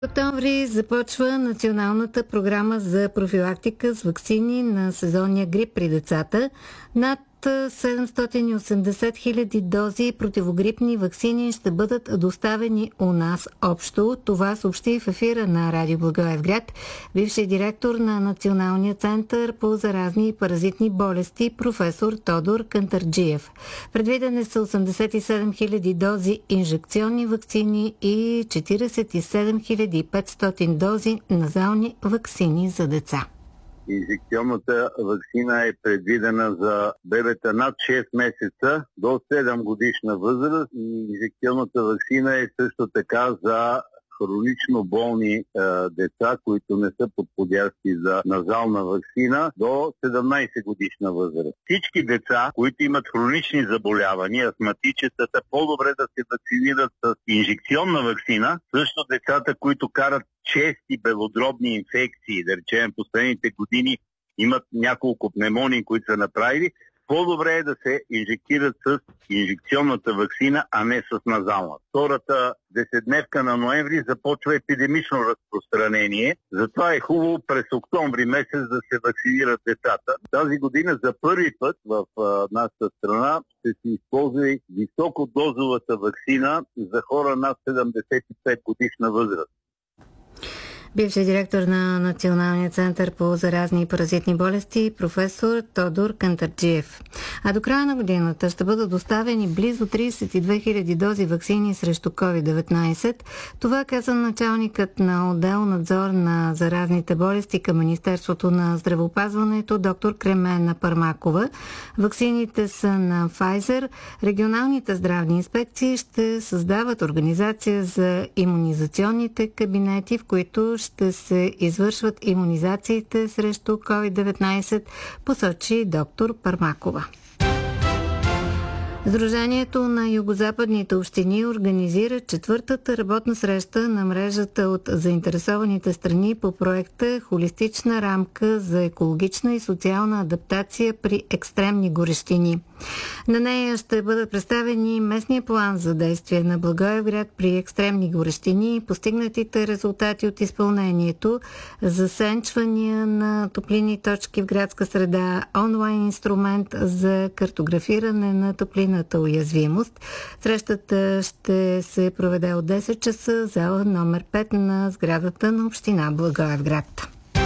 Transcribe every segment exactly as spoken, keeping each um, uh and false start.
Октомври започва националната програма за профилактика с ваксини на сезонния грип при децата. Над седемстотин и осемдесет хиляди дози противогрипни ваксини ще бъдат доставени у нас общо. Това съобщи в ефира на Радио Благоевград бившият директор на Националния център по заразни и паразитни болести професор Тодор Кантарджиев. Предвидени са осемдесет и седем хиляди дози инжекционни ваксини и четиридесет и седем хиляди и петстотин дози назални ваксини за деца. Инжекционната ваксина е предвидена за бебета над шест месеца до седем годишна възраст. И инжекционната ваксина е също така за хронично болни е, деца, които не са подходящи за назална ваксина до седемнадесет годишна възраст. Всички деца, които имат хронични заболявания, астматичетата, по-добре да се вакцинират с инжекционна ваксина. Също децата, които карат чести белодробни инфекции, да речем последните години имат няколко пневмонии, които са направили, по-добре е да се инжектират с инжекционната ваксина, а не с назална. Втората десетдневка на ноември започва епидемично разпространение. Затова е хубаво през октомври месец да се вакцинират децата. Тази година за първи път в а, нашата страна ще се използва и високодозовата ваксина за хора над седемдесет и пет годишна възраст. Бившият директор на Националния център по заразни и паразитни болести професор Тодор Кантарджиев. А до края на годината ще бъдат доставени близо тридесет и две хиляди дози ваксини срещу ковид деветнадесет. Това каза началникът на отдел надзор на заразните болести към Министерството на здравеопазването доктор Кремена Пармакова. Ваксините са на Pfizer. Регионалните здравни инспекции ще създават организация за имунизационните кабинети, в които ще се извършват имунизациите срещу ковид деветнадесет, посочи доктор Пармакова. Сдружението на югозападните общини организира четвъртата работна среща на мрежата от заинтересованите страни по проекта Холистична рамка за екологична и социална адаптация при екстремни горещини. На нея ще бъдат представени местния план за действие на Благоевград при екстремни горещини, постигнатите резултати от изпълнението, засенчвания на топлинни точки в градска среда, онлайн инструмент за картографиране на топлинната уязвимост. Срещата ще се проведе от десет часа, зала номер пет на сградата на община Благоевград.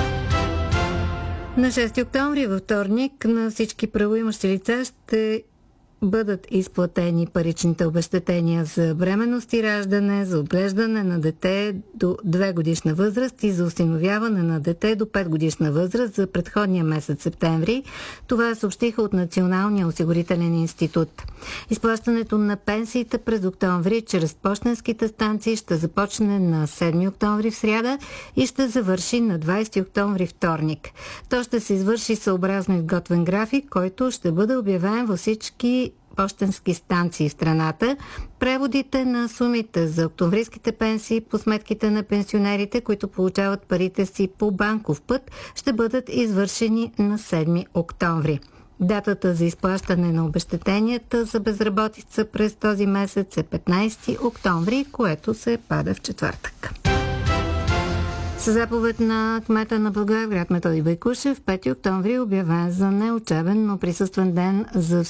На шести октомври във вторник на всички правоимащи лица ще бъдат изплатени паричните обезщетения за бременност и раждане, за отглеждане на дете до две годишна възраст и за осиновяване на дете до пет годишна възраст за предходния месец септември. Това съобщиха от Националния осигурителен институт. Изплащането на пенсиите през октомври чрез пощенските станции ще започне на седми октомври в сряда и ще завърши на двадесети октомври вторник. То ще се извърши съобразно изготвен график, който ще бъде обявен във всички пощенски станции в страната. Преводите на сумите за октомврийските пенсии по сметките на пенсионерите, които получават парите си по банков път, ще бъдат извършени на седми октомври. Датата за изплащане на обезщетенията за безработица през този месец е петнадесети октомври, което се пада в четвъртък. Със заповед на кмета на Благоевград Методи Байкушев, пети октомври е обявен за неучебен, но присъствен ден за всички